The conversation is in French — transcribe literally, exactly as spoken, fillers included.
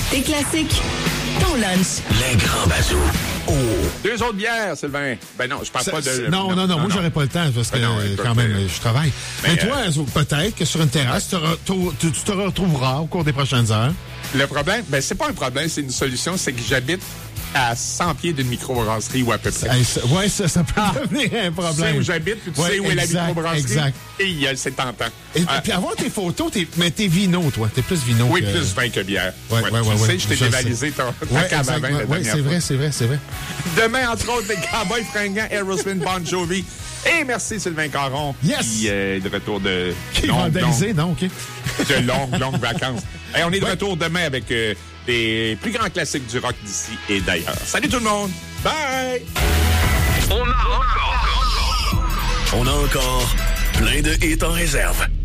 Tes classiques, ton lunch. Les grands bazous. Oh. Deux autres bières, Sylvain. Ben non, je parle Ça, pas de... Non, non, non, non, moi, j'aurais pas le temps parce que, Ben non, quand même, euh, je travaille. Mais, mais toi, euh, peut-être que sur une terrasse, tu te retrouveras au cours des prochaines heures. Le problème, ben c'est pas un problème, c'est une solution, c'est que j'habite à cent pieds d'une microbrasserie ou à peu près. Hey, ça, ouais, ça, ça peut Ah, devenir un problème. Tu sais où j'habite, puis tu ouais, sais où exact, est la microbrasserie. Exact. Et euh, c'est tentant. Et, euh, puis avoir tes photos, t'es, mais t'es vino, toi. T'es plus vino Oui, que... plus vin que bière. Ouais, ouais, ouais. Tu ouais, sais, ouais, je t'ai je dévalisé ton, ta ouais, cave à exact, vin ouais, la ouais, dernière c'est fois. vrai, c'est vrai, c'est vrai. Demain, entre autres, les Cowboys fringants, Aerosmith, Bon Jovi. Et merci Sylvain Caron. Yes! Qui euh, est de retour de... Qui est longues, vandalisé, non, OK. longues- de longues, longues vacances. Et on est de Ouais. retour demain avec euh, des plus grands classiques du rock d'ici et d'ailleurs. Salut tout le monde! Bye! On a encore... On a encore plein de hits en réserve.